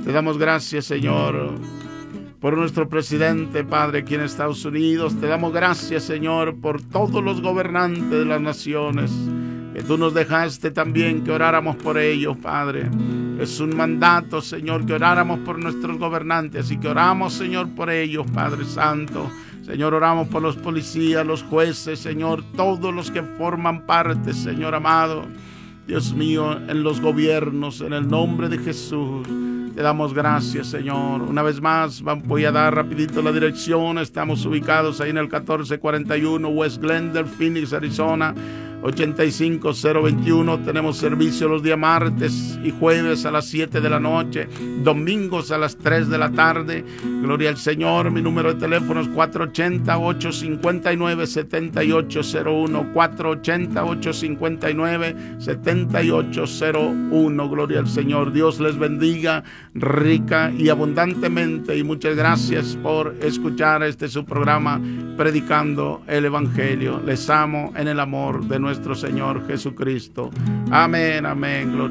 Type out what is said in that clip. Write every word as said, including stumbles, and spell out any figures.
Te damos gracias, Señor, por nuestro presidente, Padre, aquí en Estados Unidos. Te damos gracias, Señor, por todos los gobernantes de las naciones, que tú nos dejaste también que oráramos por ellos, Padre. Es un mandato, Señor, que oráramos por nuestros gobernantes y que oramos, Señor, por ellos, Padre Santo. Señor, oramos por los policías, los jueces, Señor, todos los que forman parte, Señor amado. Dios mío, en los gobiernos, en el nombre de Jesús, te damos gracias, Señor. Una vez más, voy a dar rapidito la dirección. Estamos ubicados ahí en el catorce cuarenta y uno West Glendale, Phoenix, Arizona, ochenta y cinco cero veintiuno. Tenemos servicio los días martes y jueves a las siete de la noche, domingos a las tres de la tarde. Gloria al Señor. Mi número de teléfono es cuatro ocho cero, ocho cinco nueve, siete ocho cero uno, cuatro ocho cero, ocho cinco nueve, siete ocho cero uno. Gloria al Señor. Dios les bendiga rica y abundantemente, y muchas gracias por escuchar este su programa, Predicando el Evangelio. Les amo en el amor de nuestro Señor Jesucristo. Amén, amén. Gloria